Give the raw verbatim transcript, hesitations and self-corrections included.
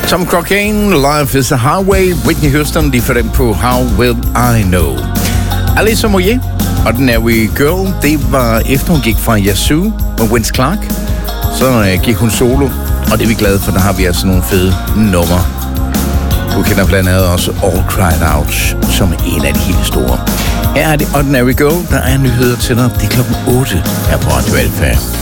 Tom Cochrane, Life is a Highway. Whitney Houston, lige for dem på How Will I Know. Alissa Moyet, Ordinary Girl, det var efter hun gik fra Yazoo med Vince Clarke. Så øh, gik hun solo, og det er vi glade for, der har vi altså nogle fede numre. Du kender blandt andet også All Cried Out, som en af de helt store. Her er det Ordinary Girl, der er nyheder til dig. Det er klokken otte her på Radio Alfa.